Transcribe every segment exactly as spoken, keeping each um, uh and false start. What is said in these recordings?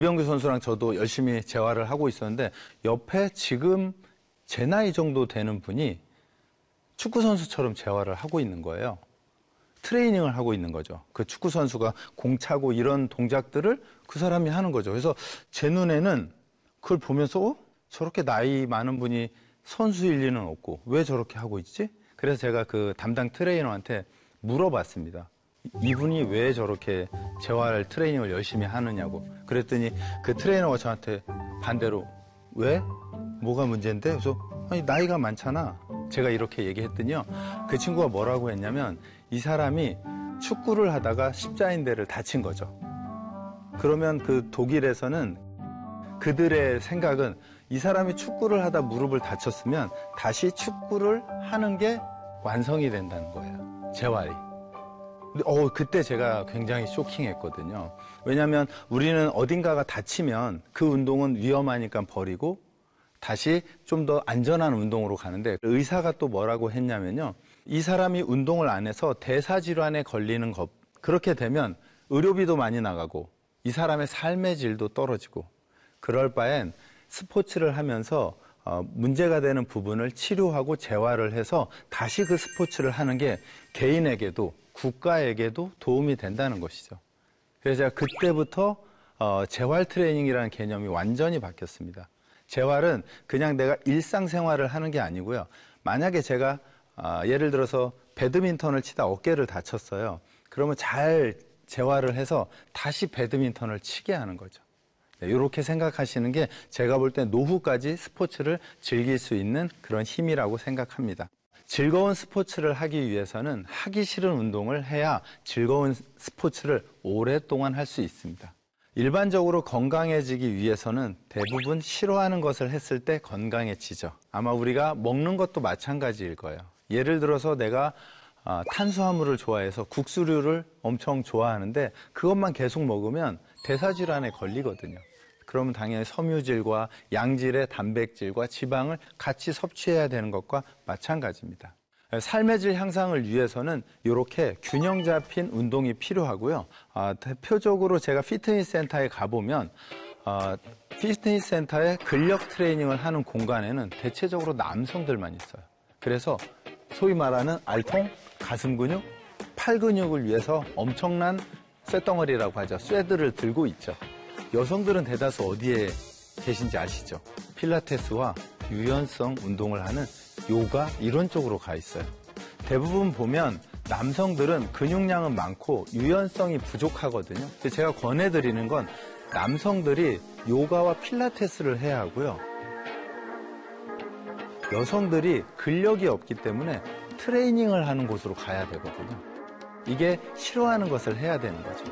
이병규 선수랑 저도 열심히 재활을 하고 있었는데 옆에 지금 제 나이 정도 되는 분이 축구 선수처럼 재활을 하고 있는 거예요. 트레이닝을 하고 있는 거죠. 그 축구 선수가 공 차고 이런 동작들을 그 사람이 하는 거죠. 그래서 제 눈에는 그걸 보면서 어? 저렇게 나이 많은 분이 선수일 리는 없고 왜 저렇게 하고 있지? 그래서 제가 그 담당 트레이너한테 물어봤습니다. 이분이 왜 저렇게 재활 트레이닝을 열심히 하느냐고. 그랬더니 그 트레이너가 저한테 반대로 왜? 뭐가 문제인데? 그래서 아니 나이가 많잖아. 제가 이렇게 얘기했더니요. 그 친구가 뭐라고 했냐면 이 사람이 축구를 하다가 십자인대를 다친 거죠. 그러면 그 독일에서는 그들의 생각은 이 사람이 축구를 하다 무릎을 다쳤으면 다시 축구를 하는 게 완성이 된다는 거예요. 재활이. 근데 어, 그때 제가 굉장히 쇼킹했거든요. 왜냐하면 우리는 어딘가가 다치면 그 운동은 위험하니까 버리고 다시 좀 더 안전한 운동으로 가는데 의사가 또 뭐라고 했냐면요. 이 사람이 운동을 안 해서 대사질환에 걸리는 것. 그렇게 되면 의료비도 많이 나가고 이 사람의 삶의 질도 떨어지고 그럴 바엔 스포츠를 하면서 어, 문제가 되는 부분을 치료하고 재활을 해서 다시 그 스포츠를 하는 게 개인에게도 국가에게도 도움이 된다는 것이죠. 그래서 제가 그때부터 어, 재활 트레이닝이라는 개념이 완전히 바뀌었습니다. 재활은 그냥 내가 일상생활을 하는 게 아니고요. 만약에 제가 어, 예를 들어서 배드민턴을 치다 어깨를 다쳤어요. 그러면 잘 재활을 해서 다시 배드민턴을 치게 하는 거죠. 네, 이렇게 생각하시는 게 제가 볼 때 노후까지 스포츠를 즐길 수 있는 그런 힘이라고 생각합니다. 즐거운 스포츠를 하기 위해서는 하기 싫은 운동을 해야 즐거운 스포츠를 오랫동안 할 수 있습니다. 일반적으로 건강해지기 위해서는 대부분 싫어하는 것을 했을 때 건강해지죠. 아마 우리가 먹는 것도 마찬가지일 거예요. 예를 들어서 내가 탄수화물을 좋아해서 국수류를 엄청 좋아하는데 그것만 계속 먹으면 대사질환에 걸리거든요. 그러면 당연히 섬유질과 양질의 단백질과 지방을 같이 섭취해야 되는 것과 마찬가지입니다. 삶의 질 향상을 위해서는 이렇게 균형 잡힌 운동이 필요하고요. 아, 대표적으로 제가 피트니스 센터에 가보면 아, 피트니스 센터에 근력 트레이닝을 하는 공간에는 대체적으로 남성들만 있어요. 그래서 소위 말하는 알통, 가슴 근육, 팔 근육을 위해서 엄청난 쇳덩어리라고 하죠. 쇠들을 들고 있죠. 여성들은 대다수 어디에 계신지 아시죠? 필라테스와 유연성 운동을 하는 요가 이런 쪽으로 가 있어요. 대부분 보면 남성들은 근육량은 많고 유연성이 부족하거든요. 제가 권해드리는 건 남성들이 요가와 필라테스를 해야 하고요. 여성들이 근력이 없기 때문에 트레이닝을 하는 곳으로 가야 되거든요. 이게 싫어하는 것을 해야 되는 거죠.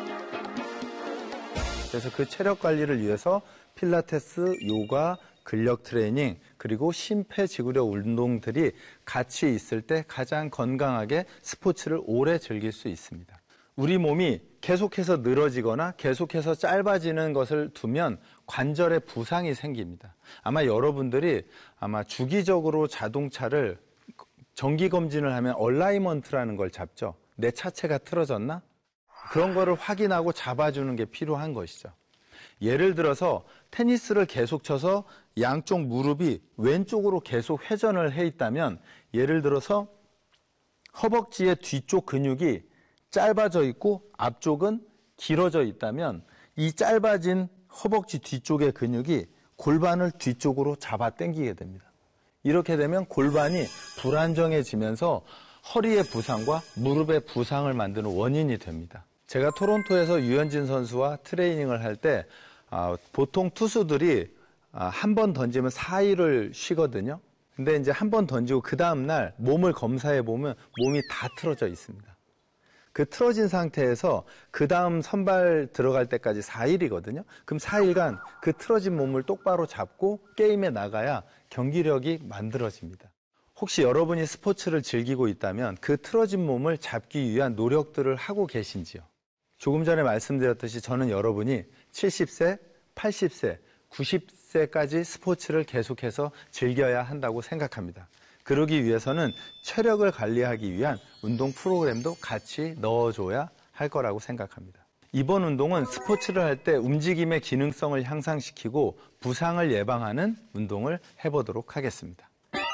그래서 그 체력 관리를 위해서 필라테스, 요가, 근력 트레이닝, 그리고 심폐지구력 운동들이 같이 있을 때 가장 건강하게 스포츠를 오래 즐길 수 있습니다. 우리 몸이 계속해서 늘어지거나 계속해서 짧아지는 것을 두면 관절에 부상이 생깁니다. 아마 여러분들이 아마 주기적으로 자동차를 정기검진을 하면 얼라이먼트라는 걸 잡죠. 내 차체가 틀어졌나? 그런 거를 확인하고 잡아주는 게 필요한 것이죠. 예를 들어서 테니스를 계속 쳐서 양쪽 무릎이 왼쪽으로 계속 회전을 해 있다면 예를 들어서 허벅지의 뒤쪽 근육이 짧아져 있고 앞쪽은 길어져 있다면 이 짧아진 허벅지 뒤쪽의 근육이 골반을 뒤쪽으로 잡아 당기게 됩니다. 이렇게 되면 골반이 불안정해지면서 허리의 부상과 무릎의 부상을 만드는 원인이 됩니다. 제가 토론토에서 유현진 선수와 트레이닝을 할 때 아, 보통 투수들이 아, 한 번 던지면 사 일을 쉬거든요. 근데 이제 한 번 던지고 그 다음날 몸을 검사해 보면 몸이 다 틀어져 있습니다. 그 틀어진 상태에서 그 다음 선발 들어갈 때까지 사 일이거든요. 그럼 사 일간 그 틀어진 몸을 똑바로 잡고 게임에 나가야 경기력이 만들어집니다. 혹시 여러분이 스포츠를 즐기고 있다면 그 틀어진 몸을 잡기 위한 노력들을 하고 계신지요? 조금 전에 말씀드렸듯이 저는 여러분이 칠십 세, 팔십 세, 구십 세까지 스포츠를 계속해서 즐겨야 한다고 생각합니다. 그러기 위해서는 체력을 관리하기 위한 운동 프로그램도 같이 넣어줘야 할 거라고 생각합니다. 이번 운동은 스포츠를 할 때 움직임의 기능성을 향상시키고 부상을 예방하는 운동을 해보도록 하겠습니다.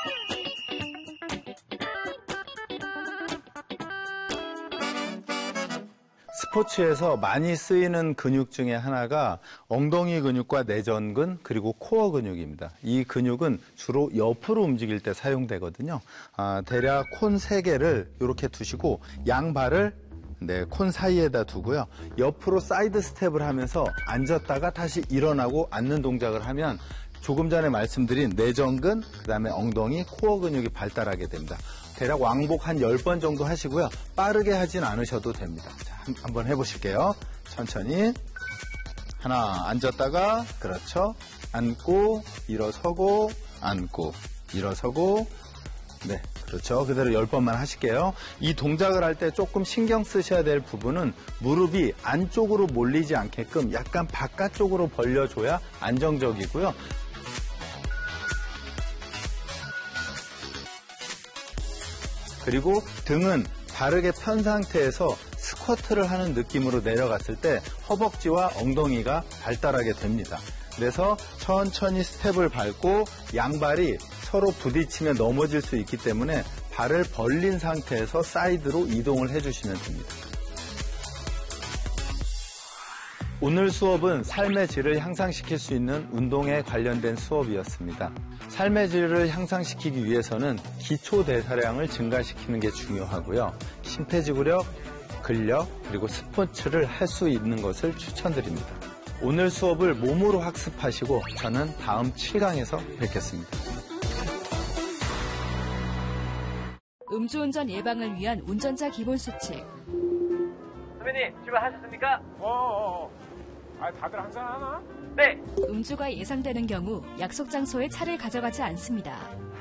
스포츠에서 많이 쓰이는 근육 중에 하나가 엉덩이 근육과 내전근 그리고 코어 근육입니다. 이 근육은 주로 옆으로 움직일 때 사용되거든요. 아, 대략 콘 세 개를 이렇게 두시고 양발을 네, 콘 사이에다 두고요. 옆으로 사이드 스텝을 하면서 앉았다가 다시 일어나고 앉는 동작을 하면 조금 전에 말씀드린 내전근, 그 다음에 엉덩이, 코어 근육이 발달하게 됩니다. 대략 왕복 한 열 번 정도 하시고요. 빠르게 하진 않으셔도 됩니다. 자, 한번 해보실게요. 천천히. 하나, 앉았다가, 그렇죠. 앉고, 일어서고, 앉고, 일어서고, 네, 그렇죠. 그대로 열 번만 하실게요. 이 동작을 할 때 조금 신경 쓰셔야 될 부분은 무릎이 안쪽으로 몰리지 않게끔 약간 바깥쪽으로 벌려줘야 안정적이고요. 그리고 등은 바르게 편 상태에서 스쿼트를 하는 느낌으로 내려갔을 때 허벅지와 엉덩이가 발달하게 됩니다. 그래서 천천히 스텝을 밟고 양발이 서로 부딪히면 넘어질 수 있기 때문에 발을 벌린 상태에서 사이드로 이동을 해주시면 됩니다. 오늘 수업은 삶의 질을 향상시킬 수 있는 운동에 관련된 수업이었습니다. 삶의 질을 향상시키기 위해서는 기초 대사량을 증가시키는 게 중요하고요. 심폐지구력, 근력, 그리고 스포츠를 할 수 있는 것을 추천드립니다. 오늘 수업을 몸으로 학습하시고 저는 다음 칠 강에서 뵙겠습니다. 음주운전 예방을 위한 운전자 기본수칙. 선배님, 출발하셨습니까? 어어어. 아, 다들 한잔 하나? 네. 음주가 예상되는 경우 약속 장소에 차를 가져가지 않습니다.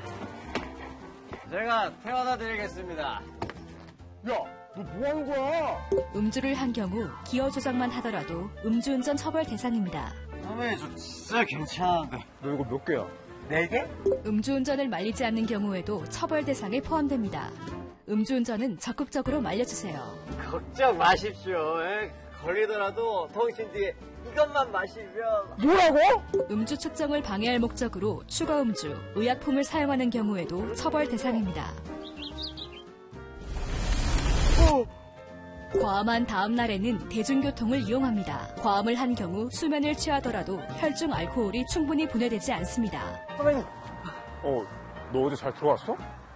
제가 태워다 드리겠습니다. 야, 너 뭐 하는 거야? 음주를 한 경우 기어 조작만 하더라도 음주운전 처벌 대상입니다. 선배님, 저 진짜 괜찮은데. 너 이거 몇 개야? 네 개? 음주운전을 말리지 않는 경우에도 처벌 대상에 포함됩니다. 음주운전은 적극적으로 말려주세요. 걱정 마십시오. 에? 걸리더라도 통신 뒤에 이것만 마시면. 뭐라고? 음주 측정을 방해할 목적으로 추가 음주, 의약품을 사용하는 경우에도 처벌 대상입니다. 과음한 다음 날에는 대중교통을 이용합니다. 과음을 한 경우 수면을 취하더라도 혈중 알코올이 충분히 분해되지 않습니다. 선배님. 어, 너 어제 잘 들어왔어?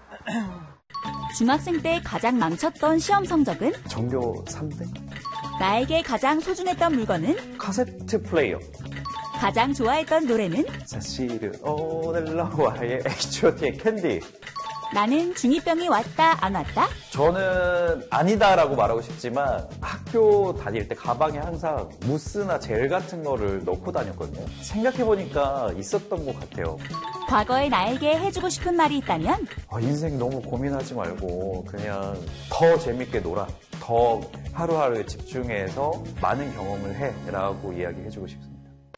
중학생 때 가장 망쳤던 시험 성적은? 전교 삼 등? 나에게 가장 소중했던 물건은? 카세트 플레이어. 가장 좋아했던 노래는? 사실은 오늘 너와의 에이치 오 티의 캔디. 나는 중이병이 왔다 안 왔다? 저는 아니다라고 말하고 싶지만 학교 다닐 때 가방에 항상 무스나 젤 같은 거를 넣고 다녔거든요. 생각해보니까 있었던 것 같아요. 과거의 나에게 해주고 싶은 말이 있다면? 아, 인생 너무 고민하지 말고 그냥 더 재밌게 놀아. 더 하루하루에 집중해서 많은 경험을 해 라고 이야기해주고 싶습니다.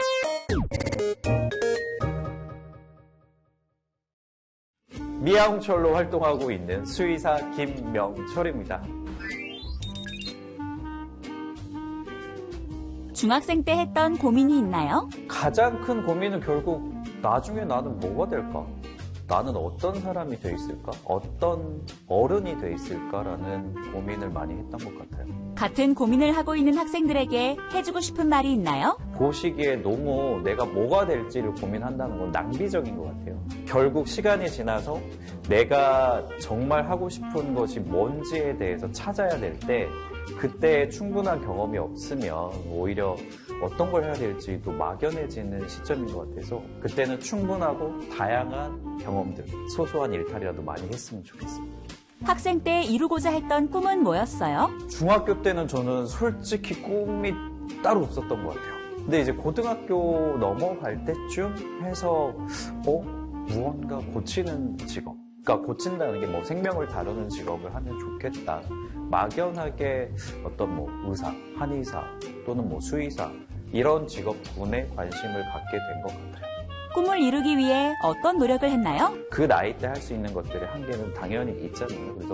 미아홍철로 활동하고 있는 수의사 김명철입니다. 중학생 때 했던 고민이 있나요? 가장 큰 고민은 결국 나중에 나는 뭐가 될까? 나는 어떤 사람이 돼 있을까? 어떤 어른이 돼 있을까라는 고민을 많이 했던 것 같아요. 같은 고민을 하고 있는 학생들에게 해주고 싶은 말이 있나요? 그 시기에 너무 내가 뭐가 될지를 고민한다는 건 낭비적인 것 같아요. 결국 시간이 지나서 내가 정말 하고 싶은 것이 뭔지에 대해서 찾아야 될 때 그때 충분한 경험이 없으면 오히려 어떤 걸 해야 될지도 막연해지는 시점인 것 같아서 그때는 충분하고 다양한 경험들, 소소한 일탈이라도 많이 했으면 좋겠습니다. 학생 때 이루고자 했던 꿈은 뭐였어요? 중학교 때는 저는 솔직히 꿈이 따로 없었던 것 같아요. 근데 이제 고등학교 넘어갈 때쯤 해서 어? 무언가 고치는 직업. 그러니까 고친다는 게 뭐 생명을 다루는 직업을 하면 좋겠다. 막연하게 어떤 뭐 의사, 한의사 또는 뭐 수의사 이런 직업군에 관심을 갖게 된 것 같아요. 꿈을 이루기 위해 어떤 노력을 했나요? 그 나이 때 할 수 있는 것들의 한계는 당연히 있잖아요. 그래서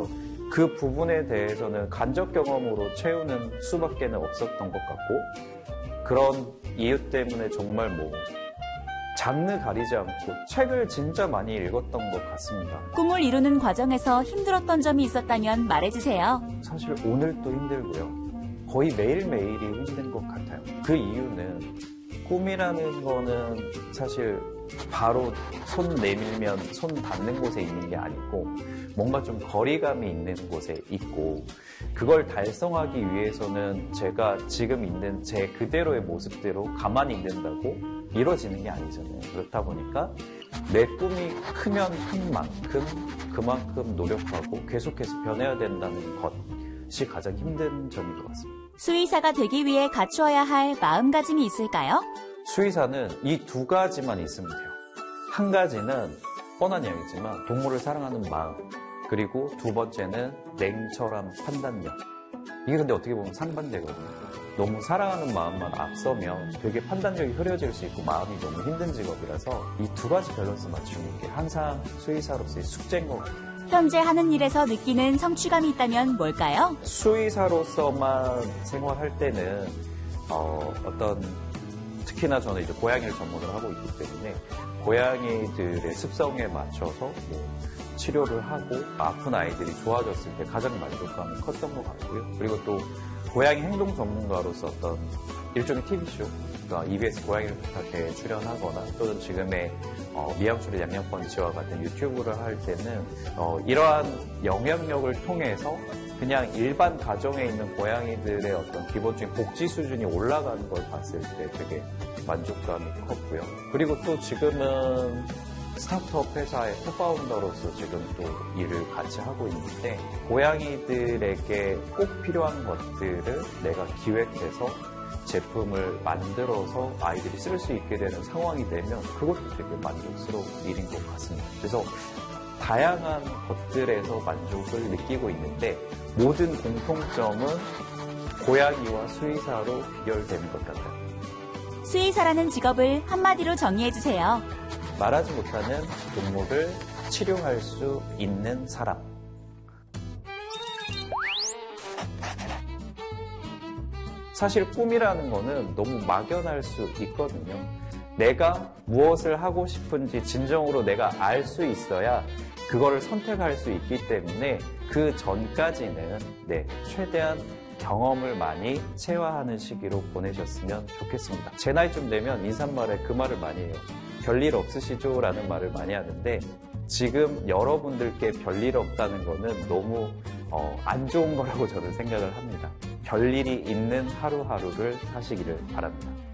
그 부분에 대해서는 간접 경험으로 채우는 수밖에 없었던 것 같고 그런 이유 때문에 정말 뭐 장르 가리지 않고 책을 진짜 많이 읽었던 것 같습니다. 꿈을 이루는 과정에서 힘들었던 점이 있었다면 말해주세요. 사실 오늘도 힘들고요. 거의 매일매일이 힘든 것 같아요. 그 이유는 꿈이라는 거는 사실 바로 손 내밀면 손 닿는 곳에 있는 게 아니고 뭔가 좀 거리감이 있는 곳에 있고 그걸 달성하기 위해서는 제가 지금 있는 제 그대로의 모습대로 가만히 있는다고 이루어지는 게 아니잖아요. 그렇다 보니까 내 꿈이 크면 큰 만큼 그만큼 노력하고 계속해서 변해야 된다는 것이 가장 힘든 점인 것 같습니다. 수의사가 되기 위해 갖추어야 할 마음가짐이 있을까요? 수의사는 이 두 가지만 있으면 돼요. 한 가지는 뻔한 이야기지만 동물을 사랑하는 마음, 그리고 두 번째는 냉철한 판단력. 이게 근데 어떻게 보면 상반되거든요. 너무 사랑하는 마음만 앞서면 되게 판단력이 흐려질 수 있고 마음이 너무 힘든 직업이라서 이 두 가지 밸런스 맞추는 게 항상 수의사로서의 숙제인 것 같아요. 현재 하는 일에서 느끼는 성취감이 있다면 뭘까요? 수의사로서만 생활할 때는 어, 어떤 특히나 저는 이제 고양이를 전문으로 하고 있기 때문에 고양이들의 습성에 맞춰서 뭐 치료를 하고 아픈 아이들이 좋아졌을 때 가장 만족감이 컸던 것 같고요. 그리고 또 고양이 행동 전문가로서 어떤 일종의 티비쇼, 그러니까 이비에스 고양이를 부탁해 출연하거나 또는 지금의 어, 미양출의 양양펀치와 같은 유튜브를 할 때는 어, 이러한 영향력을 통해서 그냥 일반 가정에 있는 고양이들의 어떤 기본적인 복지 수준이 올라가는 걸 봤을 때 되게 만족감이 컸고요. 그리고 또 지금은 스타트업 회사의 코파운더로서 지금 또 일을 같이 하고 있는데 고양이들에게 꼭 필요한 것들을 내가 기획해서 제품을 만들어서 아이들이 쓸 수 있게 되는 상황이 되면 그것도 되게 만족스러운 일인 것 같습니다. 그래서 다양한 것들에서 만족을 느끼고 있는데 모든 공통점은 고양이와 수의사로 비결되는 것 같아요. 수의사라는 직업을 한마디로 정의해주세요. 말하지 못하는 동물을 치료할 수 있는 사람. 사실 꿈이라는 거는 너무 막연할 수 있거든요. 내가 무엇을 하고 싶은지 진정으로 내가 알 수 있어야 그거를 선택할 수 있기 때문에 그 전까지는 네, 최대한 경험을 많이 체화하는 시기로 보내셨으면 좋겠습니다. 제 나이쯤 되면 인사말에 그 말을 많이 해요. 별일 없으시죠? 라는 말을 많이 하는데 지금 여러분들께 별일 없다는 거는 너무 어, 안 좋은 거라고 저는 생각을 합니다. 별일이 있는 하루하루를 사시기를 바랍니다.